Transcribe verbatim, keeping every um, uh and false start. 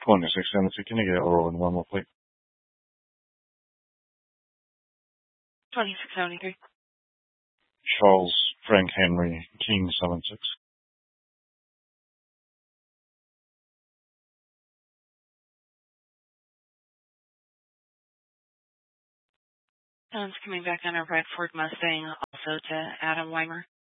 twenty-six seventy-two, can I get oral and one more plate? twenty-six seventy-three. Charles Frank Henry, King seven six. Sounds coming back on a red Ford Mustang, also to Adam Weimer.